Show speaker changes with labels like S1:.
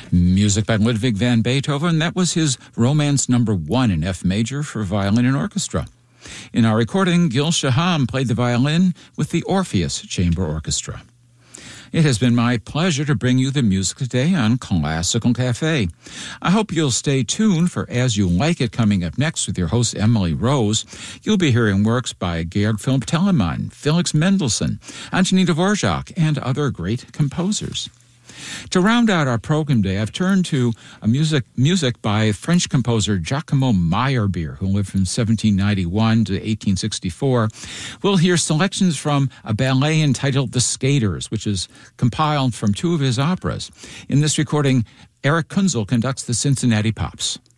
S1: Music by Ludwig van Beethoven. That was his Romance No. 1 in F major for violin and orchestra. In our recording, Gil Shaham played the violin with the Orpheus Chamber Orchestra. It has been my pleasure to bring you the music today on Classical Cafe. I hope you'll stay tuned for As You Like It coming up next with your host Emily Rose. You'll be hearing works by Georg Philipp Telemann, Felix Mendelssohn, Antonin Dvorak, and other great composers. To round out our program today, I've turned to music by French composer Giacomo Meyerbeer, who lived from 1791 to 1864. We'll hear selections from a ballet entitled The Skaters, which is compiled from two of his operas. In this recording, Eric Kunzel conducts the Cincinnati Pops.